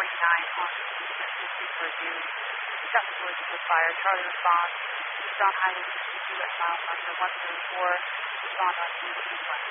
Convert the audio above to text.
on for you. South Florida to fire. Charlie responds. Eastbound Highway 62 at mile number 134. Respond on 221.